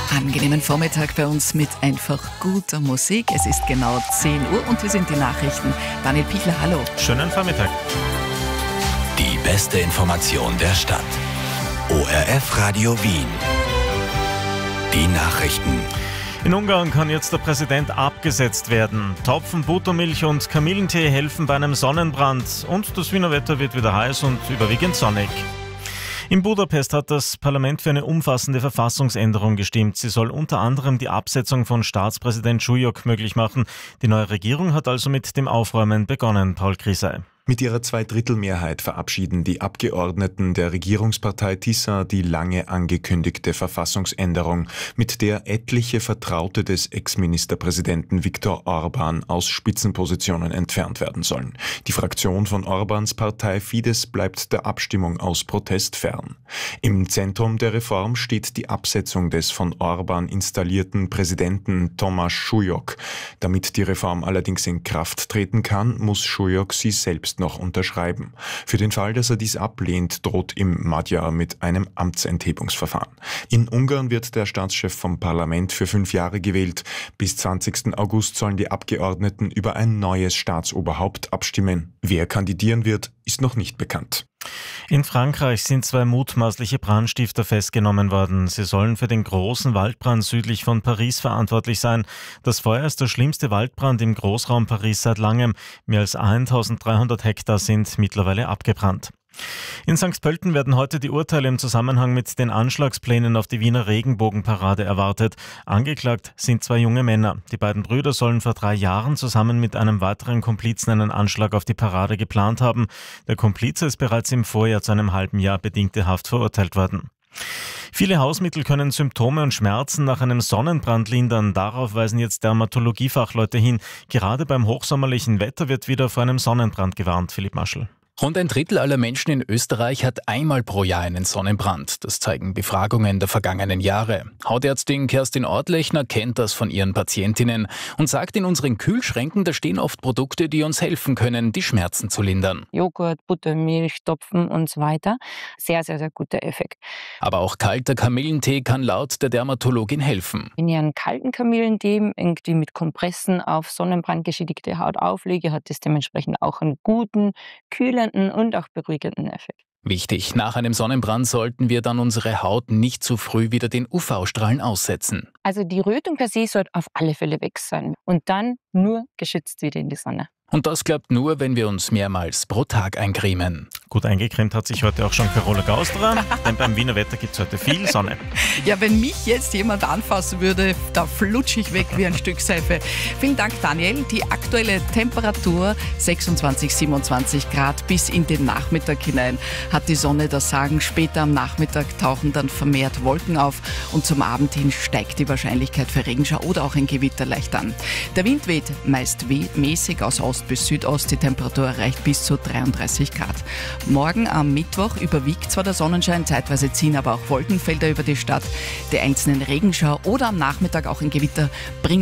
angenehmen Vormittag bei uns mit einfach guter Musik. Es ist genau 10 Uhr und wir sind die Nachrichten. Daniel Pichler, hallo. Schönen Vormittag. Die beste Information der Stadt. ORF Radio Wien. Die Nachrichten. In Ungarn kann jetzt der Präsident abgesetzt werden. Topfen, Buttermilch und Kamillentee helfen bei einem Sonnenbrand. Und das Wiener Wetter wird wieder heiß und überwiegend sonnig. In Budapest hat das Parlament für eine umfassende Verfassungsänderung gestimmt. Sie soll unter anderem die Absetzung von Staatspräsident Šujok möglich machen. Die neue Regierung hat also mit dem Aufräumen begonnen. Paul Krisey. Mit ihrer Zweidrittelmehrheit verabschieden die Abgeordneten der Regierungspartei TISA die lange angekündigte Verfassungsänderung, mit der etliche Vertraute des Ex-Ministerpräsidenten Viktor Orbán aus Spitzenpositionen entfernt werden sollen. Die Fraktion von Orbáns Partei Fidesz bleibt der Abstimmung aus Protest fern. Im Zentrum der Reform steht die Absetzung des von Orbán installierten Präsidenten Tamás Šujok. Damit die Reform allerdings in Kraft treten kann, muss Šujok sie selbst noch unterschreiben. Für den Fall, dass er dies ablehnt, droht ihm Magyar mit einem Amtsenthebungsverfahren. In Ungarn wird der Staatschef vom Parlament für 5 Jahre gewählt. Bis 20. August sollen die Abgeordneten über ein neues Staatsoberhaupt abstimmen. Wer kandidieren wird, ist noch nicht bekannt. In Frankreich sind 2 mutmaßliche Brandstifter festgenommen worden. Sie sollen für den großen Waldbrand südlich von Paris verantwortlich sein. Das Feuer ist der schlimmste Waldbrand im Großraum Paris seit langem. Mehr als 1300 Hektar sind mittlerweile abgebrannt. In St. Pölten werden heute die Urteile im Zusammenhang mit den Anschlagsplänen auf die Wiener Regenbogenparade erwartet. Angeklagt sind 2 junge Männer. Die beiden Brüder sollen vor 3 Jahren zusammen mit einem weiteren Komplizen einen Anschlag auf die Parade geplant haben. Der Komplize ist bereits im Vorjahr zu einem halben Jahr bedingte Haft verurteilt worden. Viele Hausmittel können Symptome und Schmerzen nach einem Sonnenbrand lindern. Darauf weisen jetzt Dermatologiefachleute hin. Gerade beim hochsommerlichen Wetter wird wieder vor einem Sonnenbrand gewarnt. Philipp Maschel. Rund ein Drittel aller Menschen in Österreich hat einmal pro Jahr einen Sonnenbrand. Das zeigen Befragungen der vergangenen Jahre. Hautärztin Kerstin Ortlechner kennt das von ihren Patientinnen und sagt, in unseren Kühlschränken, da stehen oft Produkte, die uns helfen können, die Schmerzen zu lindern. Joghurt, Buttermilch, Topfen und so weiter. Sehr, sehr, sehr guter Effekt. Aber auch kalter Kamillentee kann laut der Dermatologin helfen. Wenn ich einen kalten Kamillentee irgendwie mit Kompressen auf sonnenbrandgeschädigte Haut auflege, hat das dementsprechend auch einen guten, kühlenden und auch beruhigenden Effekt. Wichtig, nach einem Sonnenbrand sollten wir dann unsere Haut nicht zu früh wieder den UV-Strahlen aussetzen. Also die Rötung per se sollte auf alle Fälle weg sein und dann nur geschützt wieder in die Sonne. Und das klappt nur, wenn wir uns mehrmals pro Tag eincremen. Gut eingecremt hat sich heute auch schon Carola Gaustra, denn beim Wiener Wetter gibt es heute viel Sonne. Ja, wenn mich jetzt jemand anfassen würde, da flutsche ich weg wie ein Stück Seife. Vielen Dank, Daniel. Die aktuelle Temperatur 26, 27 Grad bis in den Nachmittag hinein hat die Sonne das Sagen. Später am Nachmittag tauchen dann vermehrt Wolken auf und zum Abend hin steigt die Wahrscheinlichkeit für Regenschauer oder auch ein Gewitter leicht an. Der Wind weht meist mäßig aus Ost bis Südost. Die Temperatur erreicht bis zu 33 Grad. Morgen am Mittwoch überwiegt zwar der Sonnenschein, zeitweise ziehen aber auch Wolkenfelder über die Stadt. Die einzelnen Regenschauer oder am Nachmittag auch ein Gewitter bringen